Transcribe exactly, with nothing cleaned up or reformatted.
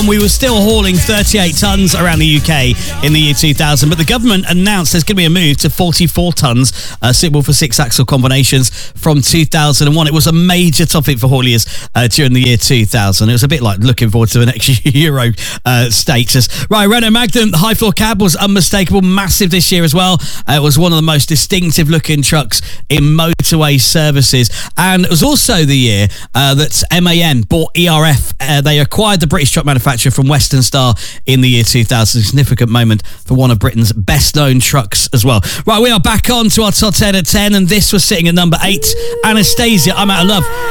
one, we were still hauling thirty-eight tonnes around the U K in the year two thousand, but the government announced there's going to be a move to forty-four tonnes, uh, suitable for six-axle combinations from two thousand one. It was a major topic for hauliers uh, during the year two thousand. It was a bit like looking forward to an extra Euro uh, status. Right, Renault Magnum, the high-floor cab was unmistakable, massive this year as well. Uh, it was one of the most distinctive-looking trucks in motorway services, and it was also the year uh, that M A N bought E R F. Uh, they acquired the British truck manufacturer from Western Star in the year two thousand. A significant moment for one of Britain's best-known trucks as well. Right, we are back on to our top ten at ten, and this was sitting at number eight. Anastasia, I'm Out of Love.